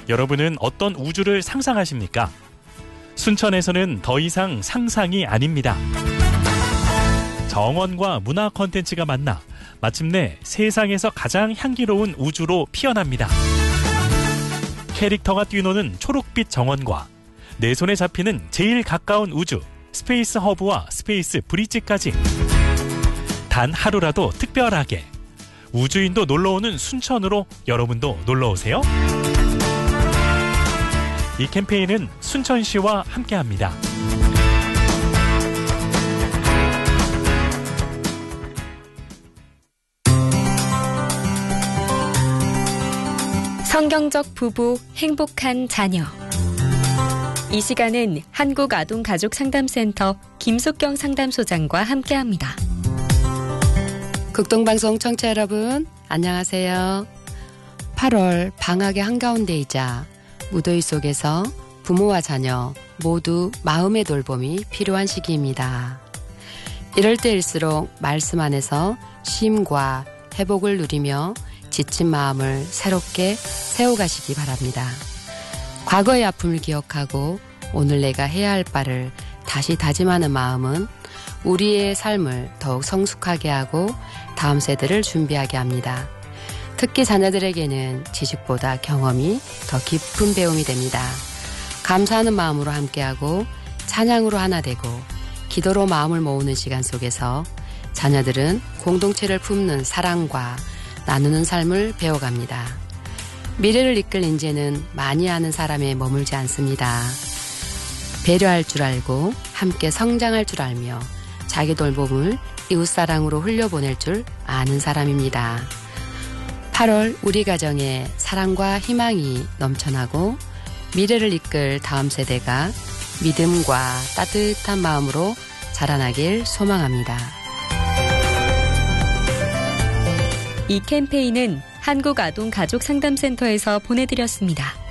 여러분은 어떤 우주를 상상하십니까? 순천에서는 더 이상 상상이 아닙니다. 정원과 문화 콘텐츠가 만나 마침내 세상에서 가장 향기로운 우주로 피어납니다. 캐릭터가 뛰노는 초록빛 정원과 내 손에 잡히는 제일 가까운 우주 스페이스 허브와 스페이스 브릿지까지 단 하루라도 특별하게 우주인도 놀러오는 순천으로 여러분도 놀러오세요. 이 캠페인은 순천시와 함께합니다. 성경적 부부, 행복한 자녀. 이 시간은 한국아동가족상담센터 김숙경 상담소장과 함께합니다. 극동방송 청취자 여러분, 안녕하세요. 8월 방학의 한가운데이자 무더위 속에서 부모와 자녀 모두 마음의 돌봄이 필요한 시기입니다. 이럴 때일수록 말씀 안에서 쉼과 회복을 누리며 지친 마음을 새롭게 세워가시기 바랍니다. 과거의 아픔을 기억하고 오늘 내가 해야 할 바를 다시 다짐하는 마음은 우리의 삶을 더욱 성숙하게 하고 다음 세대를 준비하게 합니다. 특히 자녀들에게는 지식보다 경험이 더 깊은 배움이 됩니다. 감사하는 마음으로 함께하고 찬양으로 하나 되고 기도로 마음을 모으는 시간 속에서 자녀들은 공동체를 품는 사랑과 나누는 삶을 배워갑니다. 미래를 이끌 인재는 많이 아는 사람에 머물지 않습니다. 배려할 줄 알고 함께 성장할 줄 알며 자기 돌봄을 이웃사랑으로 흘려보낼 줄 아는 사람입니다. 8월 우리 가정에 사랑과 희망이 넘쳐나고 미래를 이끌 다음 세대가 믿음과 따뜻한 마음으로 자라나길 소망합니다. 이 캠페인은 한국아동가족상담센터에서 보내드렸습니다.